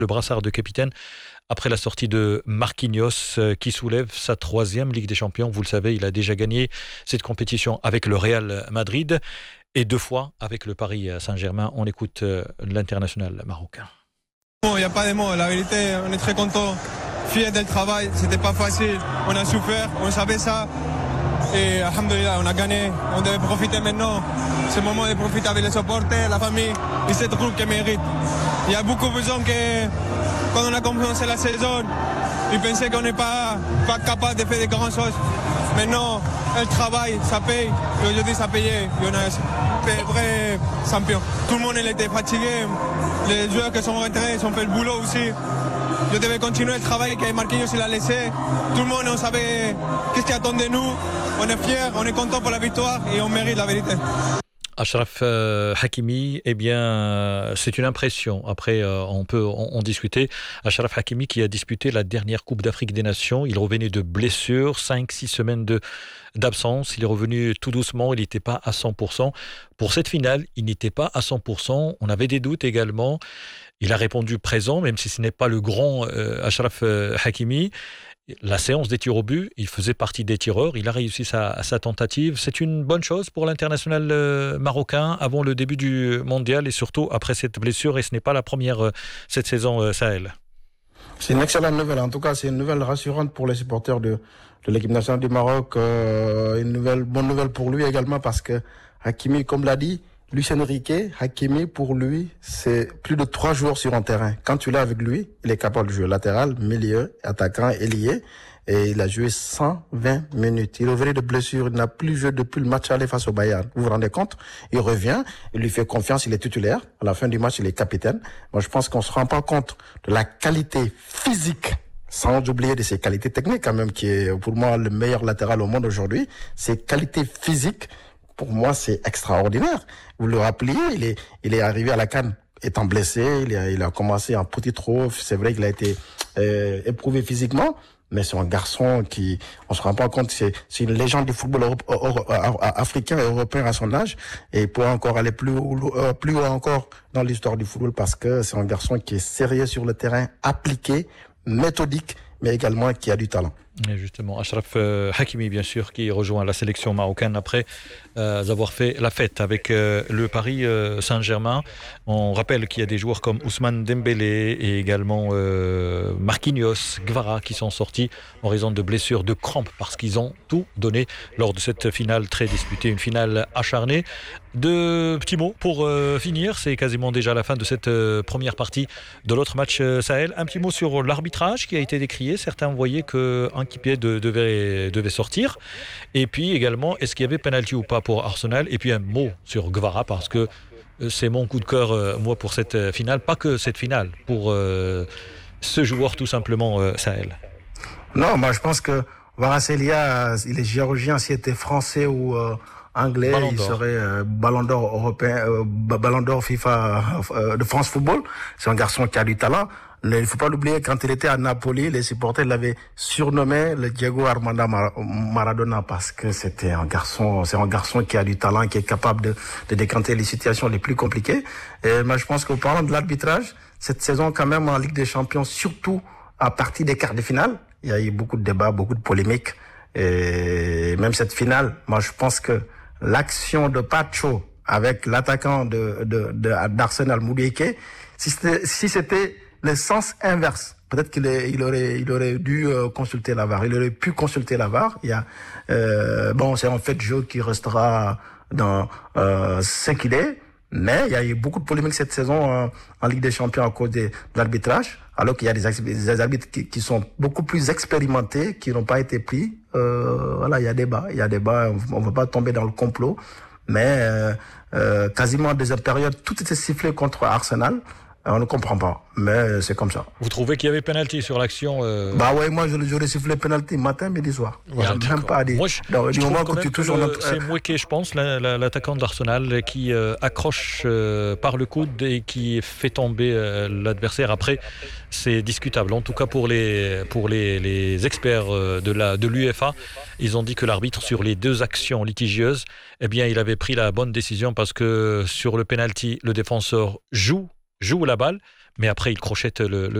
le brassard de capitaine après la sortie de Marquinhos qui soulève sa 3e Ligue des Champions. Vous le savez, il a déjà gagné cette compétition avec le Real Madrid et 2 fois avec le Paris Saint-Germain. On écoute l'international marocain. Il n'y a pas de mots, la vérité, on est très contents, fiers du travail, c'était pas facile, on a souffert, on savait ça. Et alhamdoulilah, on a gagné, on devait profiter maintenant. C'est le moment de profiter avec les supporters, la famille et cette groupe qui mérite. Il y a beaucoup de gens que, quand on a commencé la saison, ils pensaient qu'on n'est pas capable de faire de grandes choses. Maintenant, le travail, ça paye. Et aujourd'hui, ça payait. Et on a fait vrai champion. Tout le monde il était fatigué. Les joueurs qui sont rentrés, ils ont fait le boulot aussi. Je devais continuer le travail que Marquinhos il a laissé. Tout le monde, on savait qu'est-ce qui attendait de nous. On est fiers, on est content pour la victoire et on mérite la vérité. Achraf Hakimi, eh bien, c'est une impression. Après, on peut en discuter. Achraf Hakimi qui a disputé la dernière Coupe d'Afrique des Nations. Il revenait de blessure, 5-6 semaines d'absence. Il est revenu tout doucement. Il n'était pas à 100%. Pour cette finale, il n'était pas à 100%. On avait des doutes également. Il a répondu présent, même si ce n'est pas le grand Achraf Hakimi. La séance des tirs au but, il faisait partie des tireurs, il a réussi sa tentative. C'est une bonne chose pour l'international marocain avant le début du mondial et surtout après cette blessure. Et ce n'est pas la première cette saison, Sahel. C'est une excellente nouvelle. En tout cas, c'est une nouvelle rassurante pour les supporters de l'équipe nationale du Maroc. Une bonne nouvelle pour lui également parce que Hakimi, comme l'a dit, Luis Enrique, Hakimi, pour lui, c'est plus de 3 jours sur un terrain. Quand tu l'as avec lui, il est capable de jouer latéral, milieu, attaquant, ailier. Et il a joué 120 minutes. Il revenait de blessure. Il n'a plus joué depuis le match aller face au Bayern. Vous vous rendez compte? Il revient. Il lui fait confiance. Il est titulaire. À la fin du match, il est capitaine. Moi, je pense qu'on se rend pas compte de la qualité physique, sans oublier de ses qualités techniques quand même, qui est pour moi le meilleur latéral au monde aujourd'hui. Ses qualités physiques, pour moi, c'est extraordinaire. Vous le rappeliez, il est arrivé à la CAN étant blessé, il a commencé en petit trou. C'est vrai qu'il a été éprouvé physiquement, mais c'est un garçon qui, on se rend pas compte, c'est une légende du football africain et européen à son âge, et il pourrait encore aller plus haut encore dans l'histoire du football parce que c'est un garçon qui est sérieux sur le terrain, appliqué, méthodique, mais également qui a du talent. Et justement, Achraf Hakimi, bien sûr, qui rejoint la sélection marocaine après avoir fait la fête avec le Paris Saint-Germain. On rappelle qu'il y a des joueurs comme Ousmane Dembélé et également Marquinhos, Guevara qui sont sortis en raison de blessures, de crampes, parce qu'ils ont tout donné lors de cette finale très disputée, une finale acharnée. 2 petits mots pour finir, c'est quasiment déjà la fin de cette première partie de l'autre match Sahel. Un petit mot sur l'arbitrage qui a été décrié. Certains voyaient qu'un équipier devait sortir. Et puis également, est-ce qu'il y avait penalty ou pas pour Arsenal? Et puis un mot sur Guevara, parce que c'est mon coup de cœur, moi, pour cette finale. Pas que cette finale, pour ce joueur tout simplement, Sahel. Non, moi je pense que Kvaratskhelia, il est géorgien. S'il était français ou anglais, il serait Ballon d'Or européen, Ballon d'Or FIFA de France Football. C'est un garçon qui a du talent. Il ne faut pas l'oublier, quand il était à Napoli, les supporters l'avaient surnommé le Diego Armando Maradona parce que c'est un garçon qui a du talent, qui est capable de décanter les situations les plus compliquées. Et moi, je pense qu'en parlant de l'arbitrage, cette saison, quand même, en Ligue des Champions, surtout à partir des quarts de finale, il y a eu beaucoup de débats, beaucoup de polémiques. Et même cette finale, moi, je pense que l'action de Pacho avec l'attaquant d'Arsenal, Moudieke, si c'était le sens inverse, peut-être qu'il aurait dû consulter la VAR. Il aurait pu consulter la VAR. Il y a c'est un fait de jeu qui restera dans ce qu'il est. Mais il y a eu beaucoup de polémiques cette saison en Ligue des Champions à cause de l'arbitrage, alors qu'il y a des arbitres qui sont beaucoup plus expérimentés, qui n'ont pas été pris. Voilà, il y a débat. On ne va pas tomber dans le complot. Mais quasiment des périodes, tout était sifflé contre Arsenal. On ne comprend pas, mais c'est comme ça. Vous trouvez qu'il y avait penalty sur l'action Bah ouais, moi j'aurais sifflé penalty matin, midi, soir. Voilà, même pas à dire. Moi, du moment que tu touches c'est Moueke, je pense, l'attaquant d'Arsenal, qui accroche par le coude et qui fait tomber l'adversaire. Après, c'est discutable. En tout cas, pour les experts de l'UEFA, ils ont dit que l'arbitre, sur les 2 actions litigieuses, eh bien, il avait pris la bonne décision parce que sur le penalty, le défenseur joue la balle, mais après il crochette